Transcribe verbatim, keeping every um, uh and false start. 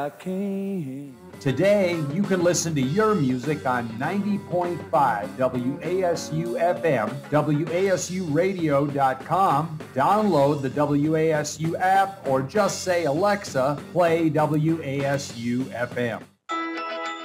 I can't. Today, you can listen to your music on ninety point five W A S U F M, W A S U radio dot com, download the W A S U app, or just say, Alexa, play W A S U F M.